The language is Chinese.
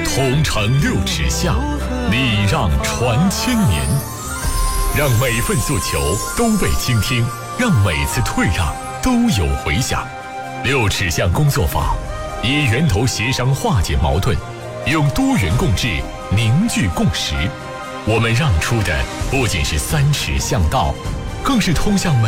同城六尺巷，礼让传千年。让每份诉求都被倾听，让每次退让都有回响。六尺巷工作坊以源头协商化解矛盾，用多元共治凝聚共识。我们让出的不仅是3尺巷道，更是通向